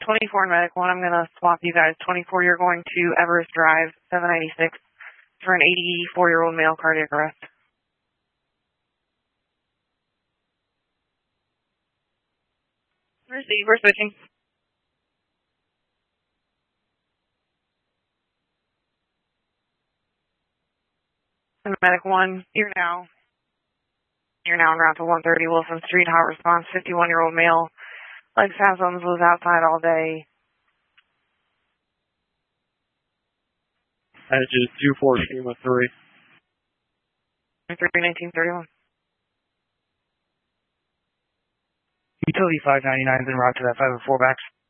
24 Medic 1, I'm going to swap you guys. 24, you're going to Everest Drive, 796, for an 84-year-old male cardiac arrest. Receive, we're switching. Medic 1, you're now en route to 130 Wilson Street, hot response, 51-year-old male, leg spasms, was outside all day. Edges 214 with 3. 1931. Utility 599 is en route to that 504 backs.